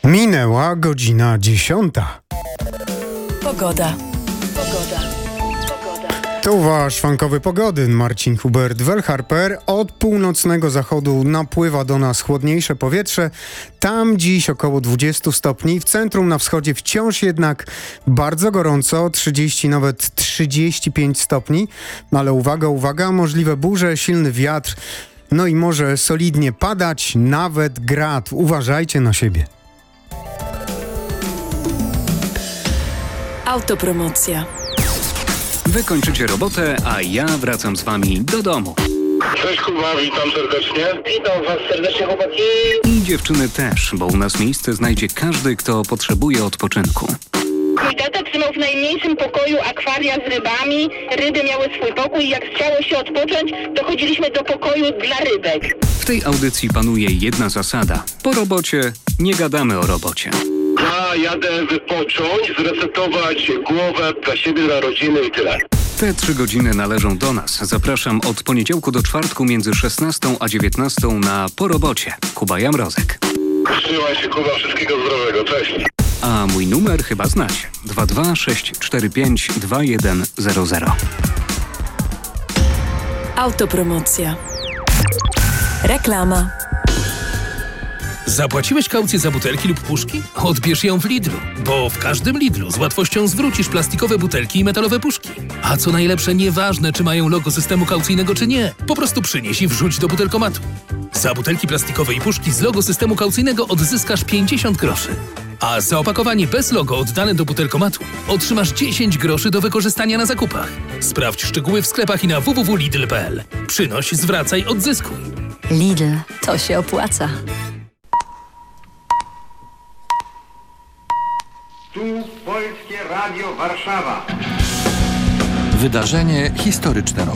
Minęła godzina 10. Pogoda. To wasz funkowy pogodyn, Marcin Hubert Welharper. Od północnego zachodu napływa do nas chłodniejsze powietrze. Tam dziś około 20 stopni. W centrum na wschodzie wciąż jednak bardzo gorąco, 30, nawet 35 stopni. Ale uwaga, możliwe burze, silny wiatr. No i może solidnie padać, nawet grad. Uważajcie na siebie. Autopromocja. Wy kończycie robotę, a ja wracam z wami do domu. Cześć Kuba, witam serdecznie. Witam was serdecznie, chłopaki. I dziewczyny też, bo u nas miejsce znajdzie każdy, kto potrzebuje odpoczynku. Mój tata trzymał w najmniejszym pokoju akwaria z rybami. Ryby miały swój pokój i jak chciało się odpocząć, to chodziliśmy do pokoju dla rybek. W tej audycji panuje jedna zasada. Po robocie nie gadamy o robocie. Ja jadę wypocząć, zresetować głowę dla siebie, dla rodziny i tyle. Te 3 godziny należą do nas. Zapraszam od poniedziałku do czwartku między 16 a 19 na Po robocie. Kuba Jamrozek. Trzymaj się, Kuba, wszystkiego zdrowego, cześć. A mój numer chyba znacie. 226452100. Autopromocja. Reklama. Zapłaciłeś kaucję za butelki lub puszki? Odbierz ją w Lidlu, bo w każdym Lidlu z łatwością zwrócisz plastikowe butelki i metalowe puszki. A co najlepsze, nieważne czy mają logo systemu kaucyjnego czy nie, po prostu przynieś i wrzuć do butelkomatu. Za butelki plastikowe i puszki z logo systemu kaucyjnego odzyskasz 50 groszy. A za opakowanie bez logo oddane do butelkomatu otrzymasz 10 groszy do wykorzystania na zakupach. Sprawdź szczegóły w sklepach i na www.lidl.pl. Przynoś, zwracaj, odzyskuj. Lidl, to się opłaca. Tu Polskie Radio Warszawa. Wydarzenie historyczne roku.